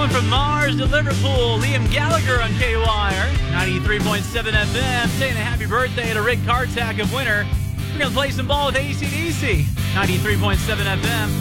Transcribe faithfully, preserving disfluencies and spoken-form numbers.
Going from Mars to Liverpool, Liam Gallagher on K Y R, ninety-three point seven F M, saying a happy birthday to Rick Kartak of Winter. We're going to play some ball with A C D C, ninety-three point seven F M.